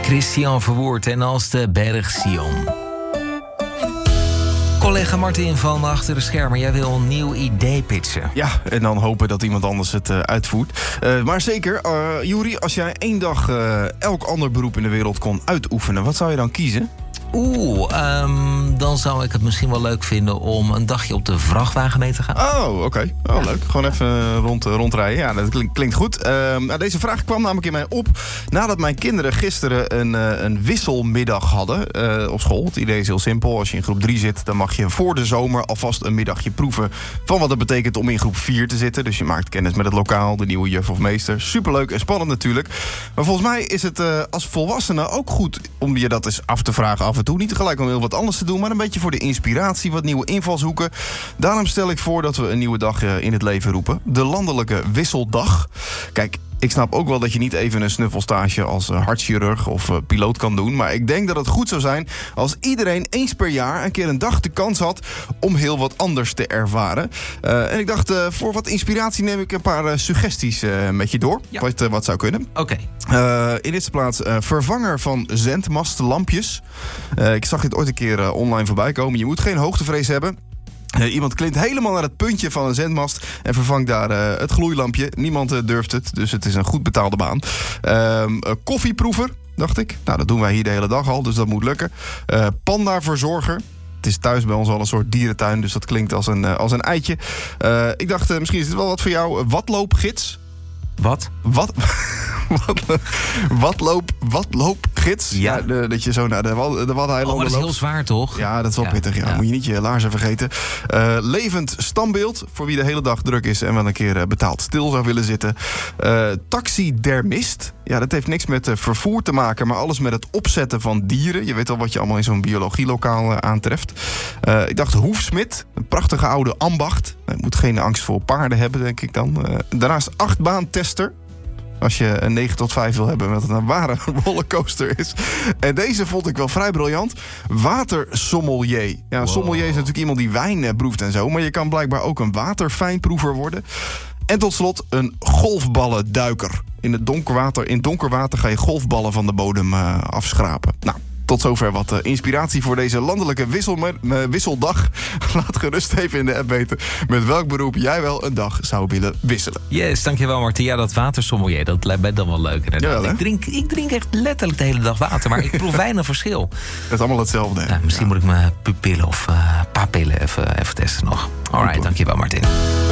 Christian Verwoerd en als de berg Sion. Collega Martin van Achter de Schermen, jij wil een nieuw idee pitchen. Ja, en dan hopen dat iemand anders het uitvoert. Maar zeker, Juri, als jij 1 dag elk ander beroep in de wereld kon uitoefenen, wat zou je dan kiezen? Dan zou ik het misschien wel leuk vinden om een dagje op de vrachtwagen mee te gaan. Oh, oké. Oh, leuk. Gewoon even rondrijden. Ja, dat klinkt goed. Deze vraag kwam namelijk in mij op nadat mijn kinderen gisteren een wisselmiddag hadden op school. Het idee is heel simpel. Als je in groep 3 zit, dan mag je voor de zomer alvast een middagje proeven van wat het betekent om in groep 4 te zitten. Dus je maakt kennis met het lokaal, de nieuwe juf of meester. Superleuk en spannend natuurlijk. Maar volgens mij is het als volwassene ook goed om je dat eens af te vragen af en toe. Niet tegelijk om heel wat anders te doen, maar een beetje voor de inspiratie, wat nieuwe invalshoeken. Daarom stel ik voor dat we een nieuwe dag in het leven roepen. De landelijke wisseldag. Kijk, ik snap ook wel dat je niet even een snuffelstage als hartchirurg of piloot kan doen. Maar ik denk dat het goed zou zijn als iedereen eens per jaar een keer een dag de kans had om heel wat anders te ervaren. En ik dacht, voor wat inspiratie neem ik een paar suggesties met je door. Ja. Wat zou kunnen. Oké. In eerste plaats vervanger van zendmastlampjes. Ik zag dit ooit een keer online voorbij komen. Je moet geen hoogtevrees hebben. Iemand klimt helemaal naar het puntje van een zendmast en vervangt daar het gloeilampje. Niemand durft het, dus het is een goed betaalde baan. Koffieproever, dacht ik. Nou, dat doen wij hier de hele dag al, dus dat moet lukken. Pandaverzorger. Het is thuis bij ons al een soort dierentuin, dus dat klinkt als een eitje. Ik dacht, misschien is dit wel wat voor jou. Watloopgids. Wat? Watloopgids. Ja. Dat je zo naar de Waddeneilanden loopt. Maar dat is heel zwaar, toch? Ja, dat is wel pittig. Ja. Moet je niet je laarzen vergeten. Levend standbeeld, voor wie de hele dag druk is en wel een keer betaald stil zou willen zitten. Taxidermist. Ja, dat heeft niks met vervoer te maken, maar alles met het opzetten van dieren. Je weet al wat je allemaal in zo'n biologielokaal aantreft. Ik dacht hoefsmid, een prachtige oude ambacht. Je moet geen angst voor paarden hebben, denk ik dan. Daarnaast achtbaantester. Als je een 9 tot 5 wil hebben met een ware rollercoaster is. En deze vond ik wel vrij briljant. Watersommelier. Ja, een sommelier is natuurlijk iemand die wijn proeft en zo. Maar je kan blijkbaar ook een waterfijnproever worden. En tot slot een golfballenduiker. In donker water ga je golfballen van de bodem afschrapen. Nou, tot zover wat inspiratie voor deze landelijke wisseldag. Laat gerust even in de app weten met welk beroep jij wel een dag zou willen wisselen. Yes, dankjewel Martin. Ja, dat watersommelier, dat lijkt mij dan wel leuk inderdaad. Ja, ik drink echt letterlijk de hele dag water, maar ik proef weinig verschil. Het is allemaal hetzelfde. Misschien moet ik mijn pupillen of papillen even testen nog. Alright, dankjewel Martin.